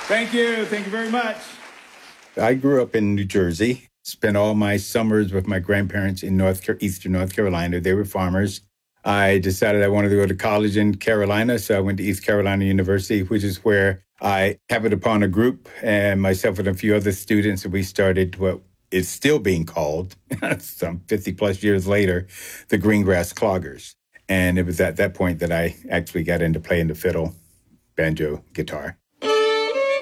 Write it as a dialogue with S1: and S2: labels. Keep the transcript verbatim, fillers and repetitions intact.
S1: Thank you. Thank you very much.
S2: I grew up in New Jersey, spent all my summers with my grandparents in North Eastern North Carolina. They were farmers. I decided I wanted to go to college in Carolina, so I went to East Carolina University, which is where I happened upon a group and myself and a few other students, and we started what is still being called, some fifty plus years later, the Greengrass Cloggers. And it was at that point that I actually got into playing the fiddle, banjo, guitar.